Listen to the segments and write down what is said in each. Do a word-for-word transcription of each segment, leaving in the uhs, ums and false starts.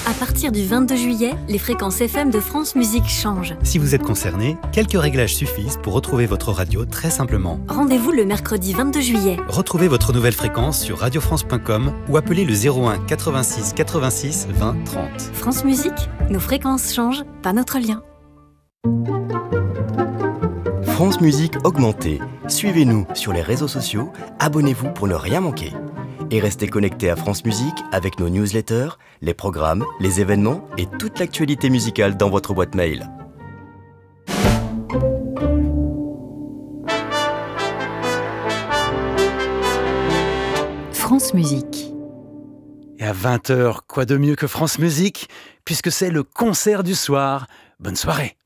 À partir du vingt-deux juillet, les fréquences F M de France Musique changent. Si vous êtes concerné, quelques réglages suffisent pour retrouver votre radio très simplement. Rendez-vous le mercredi vingt-deux juillet. Retrouvez votre nouvelle fréquence sur radio france point com ou appelez le zéro un quatre-vingt-six quatre-vingt-six vingt trente. France Musique, nos fréquences changent, pas notre lien. France Musique augmentée. Suivez-nous sur les réseaux sociaux, abonnez-vous pour ne rien manquer. Et restez connectés à France Musique avec nos newsletters, les programmes, les événements et toute l'actualité musicale dans votre boîte mail. France Musique. Et à vingt heures, quoi de mieux que France Musique, puisque c'est le concert du soir. Bonne soirée.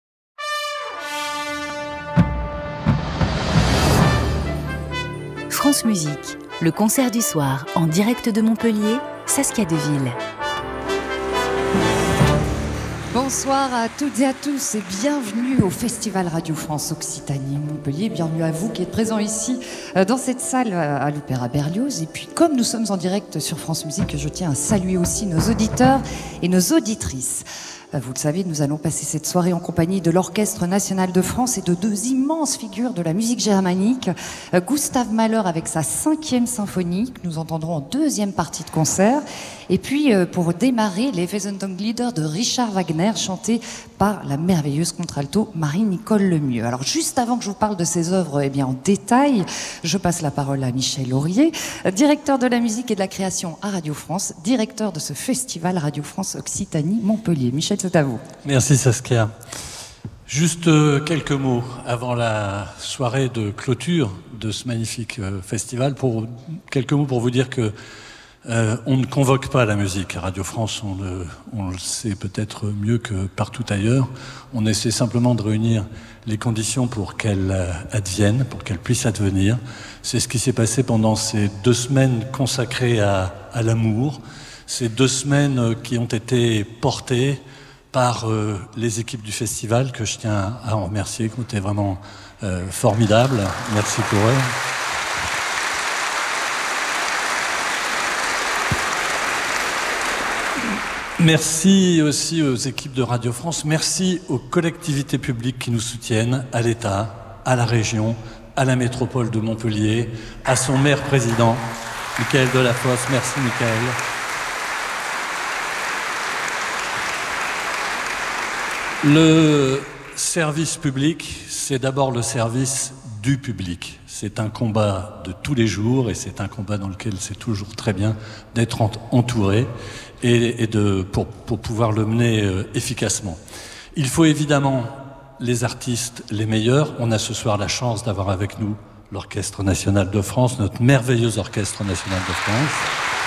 France Musique, le concert du soir en direct de Montpellier, Saskia Deville. Bonsoir à toutes et à tous et bienvenue au Festival Radio France Occitanie Montpellier. Bienvenue à vous qui êtes présents ici dans cette salle à l'Opéra Berlioz. Et puis comme nous sommes en direct sur France Musique, je tiens à saluer aussi nos auditeurs et nos auditrices. Vous le savez, nous allons passer cette soirée en compagnie de l'Orchestre National de France et de deux immenses figures de la musique germanique. Gustave Mahler avec sa cinquième symphonie, que nous entendrons en deuxième partie de concert. Et puis, pour démarrer, les Wesendonck-Lieder de Richard Wagner, chantés par la merveilleuse contralto Marie-Nicole Lemieux. Alors, juste avant que je vous parle de ces œuvres eh bien, en détail, je passe la parole à Michel Aurier, directeur de la musique et de la création à Radio France, directeur de ce festival Radio France Occitanie Montpellier. Michel, c'est à vous. Merci Saskia. Juste euh, quelques mots avant la soirée de clôture de ce magnifique euh, festival. Pour, quelques mots pour vous dire que euh, on ne convoque pas la musique à Radio France, on le, on le sait peut-être mieux que partout ailleurs. On essaie simplement de réunir les conditions pour qu'elle euh, advienne, pour qu'elle puisse advenir. C'est ce qui s'est passé pendant ces deux semaines consacrées à, à l'amour, ces deux semaines euh, qui ont été portées par euh, les équipes du festival, que je tiens à en remercier, qui ont été vraiment euh, formidables. Merci pour eux. Merci aussi aux équipes de Radio France. Merci aux collectivités publiques qui nous soutiennent, à l'État, à la région, à la métropole de Montpellier, à son maire-président, Michael Delafosse. Merci Michael. Le service public, c'est d'abord le service du public. C'est un combat de tous les jours et c'est un combat dans lequel c'est toujours très bien d'être entouré et, et de, pour, pour pouvoir le mener euh, efficacement. Il faut évidemment les artistes les meilleurs. On a ce soir la chance d'avoir avec nous l'Orchestre National de France, notre merveilleux Orchestre National de France.